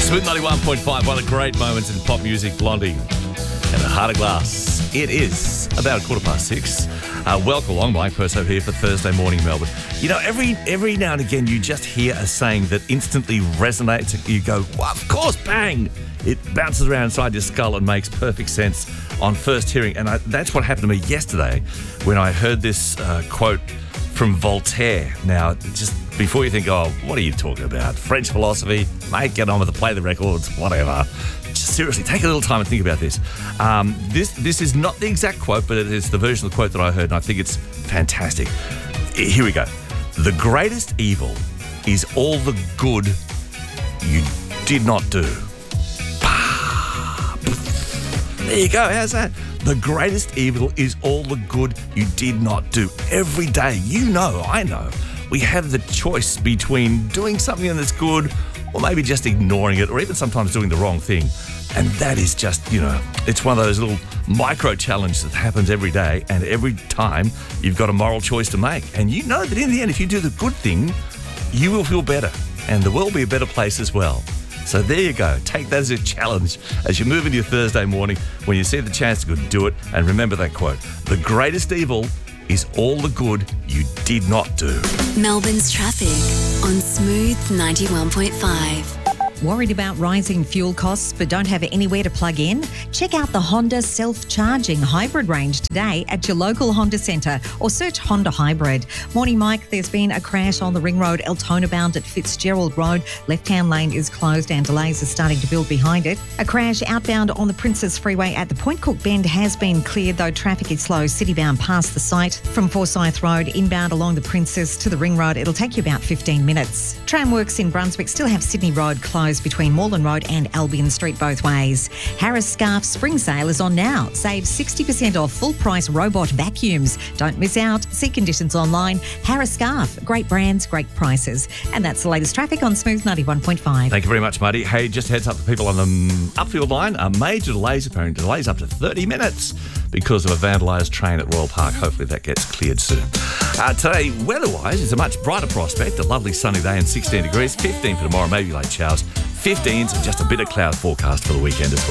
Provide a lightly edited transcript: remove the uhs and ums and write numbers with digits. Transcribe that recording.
Smooth 91.5, one of the great moments in pop music, Blondie and A Heart of Glass. It is about 6:15. Welcome along, Mike Perso here for Thursday Morning Melbourne. You know, every now and again you just hear a saying that instantly resonates. You go, well, of course, bang! It bounces around inside your skull and makes perfect sense on first hearing. And that's what happened to me yesterday when I heard this quote from Voltaire. Now, just before you think, oh, what are you talking about? French philosophy? Mate, get on with it, play the records, whatever. Just seriously, take a little time and think about this. This is not the exact quote, but it is the version of the quote that I heard, and I think it's fantastic. Here we go. The greatest evil is all the good you did not do. There you go. How's that? The greatest evil is all the good you did not do. Every day, you know, I know, we have the choice between doing something that's good or maybe just ignoring it or even sometimes doing the wrong thing. And that is just, you know, it's one of those little micro challenges that happens every day, and every time you've got a moral choice to make. And you know that in the end, if you do the good thing, you will feel better and the world will be a better place as well. So there you go. Take that as a challenge as you move into your Thursday morning when you see the chance to go do it. And remember that quote, the greatest evil is all the good you did not do. Melbourne's traffic on Smooth 91.5. Worried about rising fuel costs but don't have anywhere to plug in? Check out the Honda self-charging hybrid range today at your local Honda centre or search Honda Hybrid. Morning, Mike. There's been a crash on the Ring Road, Altona bound at Fitzgerald Road. Left-hand lane is closed and delays are starting to build behind it. A crash outbound on the Princess Freeway at the Point Cook Bend has been cleared, though traffic is slow city-bound past the site. From Forsyth Road inbound along the Princess to the Ring Road, it'll take you about 15 minutes. Tramworks in Brunswick still have Sydney Road closed between Moreland Road and Albion Street both ways. Harris Scarf Spring Sale is on now. Save 60% off full-price robot vacuums. Don't miss out. See conditions online. Harris Scarf. Great brands, great prices. And that's the latest traffic on Smooth 91.5. Thank you very much, Marty. Hey, just heads up to people on the upfield line. Major delays, apparently delays up to 30 minutes because of a vandalised train at Royal Park. Hopefully that gets cleared soon. Today, weather-wise, it's a much brighter prospect. A lovely sunny day and 16 degrees. 15 for tomorrow, maybe late showers. 15s and just a bit of cloud forecast for the weekend as well.